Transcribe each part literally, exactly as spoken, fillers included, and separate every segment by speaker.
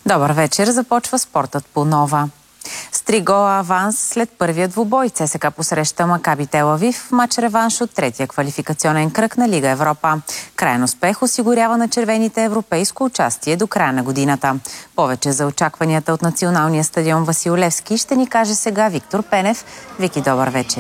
Speaker 1: Добър вечер, започва спортът по Нова. С три гола аванс след първия двубой ЦСКА посреща Макаби Тел Авив в мач реванш от третия квалификационен кръг на Лига Европа. Краен успех осигурява на червените европейско участие до края на годината. Повече за очакванията от националния стадион Васил Левски ще ни каже сега Виктор Пенев. Вики, добър вечер.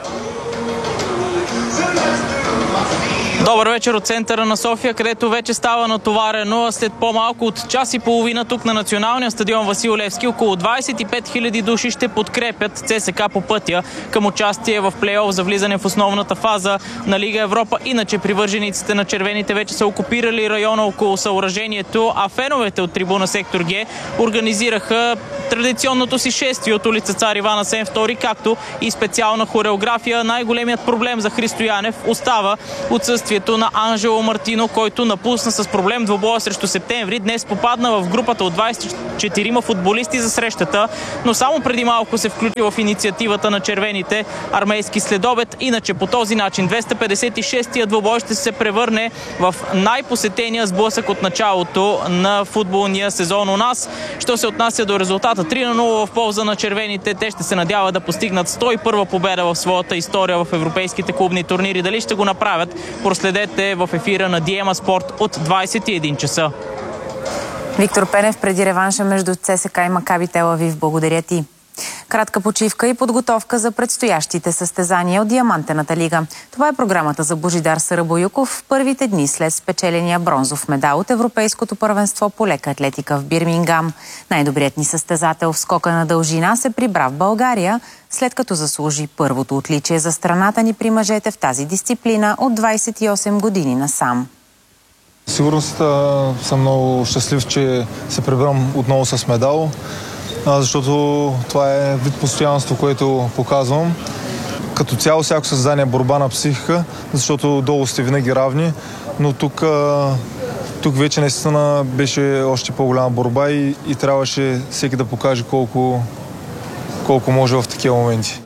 Speaker 2: Добър вечер от центъра на София, където вече става натоварено. След по-малко от час и половина тук на националния стадион Васил Левски около двадесет и пет хиляди души ще подкрепят ЦСКА по пътя към участие в плейоф за влизане в основната фаза на Лига Европа. Иначе привържениците на червените вече са окупирали района около съоръжението, а феновете от трибуна сектор Г организираха традиционното си шествие от улица Цар Иван Асен втори, както и специална хореография. Най-големият проблем за Христо Янев остава отсъствието на Анжело Мартино, който напусна с проблем двубоя срещу Септември. Днес попадна в групата от двадесет и четирима футболисти за срещата, но само преди малко се включи в инициативата на червените армейски следобед. Иначе по този начин двеста петдесет и шестия двубой ще се превърне в най-посетения сблъсък от началото на футболния сезон у нас. Що се отнася до резултата три на нула в полза на червените, те ще се надяват да постигнат сто и първа победа в своята история в европейските клубни турнири. Дали ще го направят, проследете в ефира на Диема Спорт от двадесет и един часа.
Speaker 1: Виктор Пенев преди реванша между ЦСКА и Макаби Тел Авив. Благодаря ти. Кратка почивка и подготовка за предстоящите състезания от Диамантената лига. Това е програмата за Божидар Сарабоюков в първите дни след спечеления бронзов медал от Европейското първенство по лека атлетика в Бирмингам. Най-добрият ни състезател в скока на дължина се прибра в България, след като заслужи първото отличие за страната ни при мъжете в тази дисциплина от двадесет и осем години насам.
Speaker 3: Сигурно съм много щастлив, че се прибрам отново с медал, защото това е вид постоянство, което показвам. Като цяло всяко състезание е борба на психика, защото долу сте винаги равни, но тук, тук вече наистина беше още по-голяма борба и, и трябваше всеки да покаже колко, колко може в такива моменти.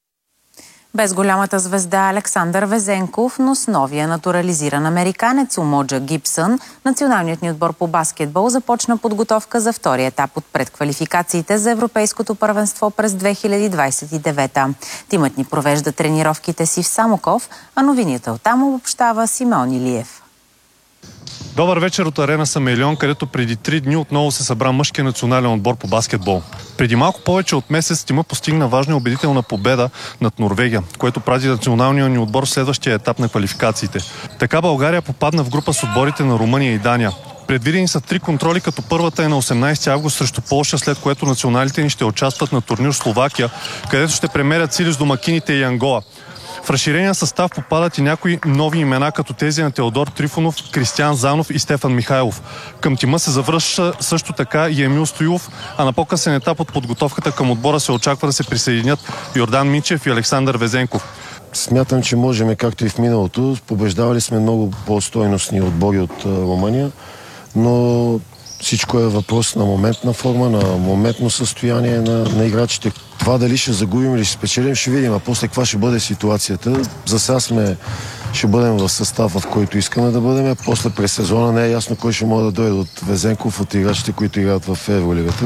Speaker 1: Без голямата звезда Александър Везенков, но с новия натурализиран американец Умоджа Гибсън, националният ни отбор по баскетбол започна подготовка за втория етап от предквалификациите за Европейското първенство през две хиляди двадесет и девета. Тимът ни провежда тренировките си в Самоков, а новините оттам обобщава Симеон Илиев.
Speaker 4: Добър вечер от Арена Самелион, където преди три дни отново се събра мъжкия национален отбор по баскетбол. Преди малко повече от месец тима постигна важна и убедителна победа над Норвегия, което прави националния ни отбор в следващия етап на квалификациите. Така България попадна в група с отборите на Румъния и Дания. Предвидени са три контроли, като първата е на осемнадесети август срещу Полша, след което националите ни ще участват на турнир в Словакия, където ще премерят сили с домакините и Ангола. В разширения състав попадат и някои нови имена, като тези на Теодор Трифонов, Кристиян Занов и Стефан Михайлов. Към тима се завръща също така и Емил Стоилов, а на по-късен етап от подготовката към отбора се очаква да се присъединят Йордан Минчев и Александър Везенков.
Speaker 5: Смятам, че можем, както и в миналото. Побеждавали сме много по-стойностни отбори от Румъния, но всичко е въпрос на моментна форма, на моментно състояние на, на играчите. Това дали ще загубим или ще спечелим, ще видим. А после каква ще бъде ситуацията. За сега сме, ще бъдем в състав, в който искаме да бъдем. После през сезона не е ясно кой ще може да дойде от Везенков, от играчите, които играят в Евролигата.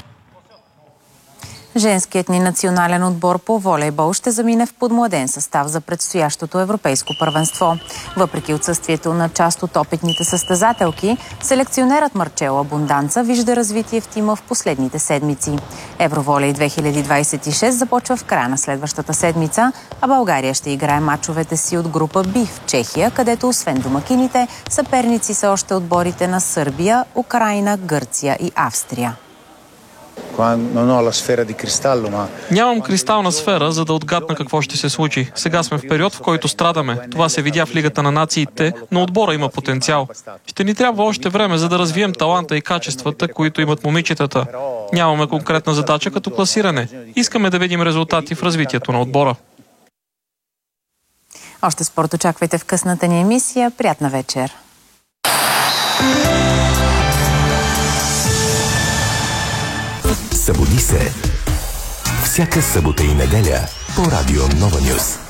Speaker 1: Женският ни национален отбор по волейбол ще замине в подмладен състав за предстоящото европейско първенство. Въпреки отсъствието на част от опитните състезателки, селекционерът Марчела Бунданца вижда развитие в тима в последните седмици. Евроволей две хиляди двадесет и шест започва в края на следващата седмица, а България ще играе мачовете си от група Б в Чехия, където освен домакините, съперници са още отборите на Сърбия, Украйна, Гърция и Австрия.
Speaker 6: Нямам кристална сфера, за да отгадна какво ще се случи. Сега сме в период, в който страдаме. Това се видя в Лигата на нациите, но отбора има потенциал. Ще ни трябва още време, за да развием таланта и качествата, които имат момичетата. Нямаме конкретна задача като класиране. Искаме да видим резултати в развитието на отбора.
Speaker 1: Още спорт очаквайте в късната ни емисия. Приятна вечер!
Speaker 7: Събуди се! Всяка събота и неделя по Радио Нова Нюз.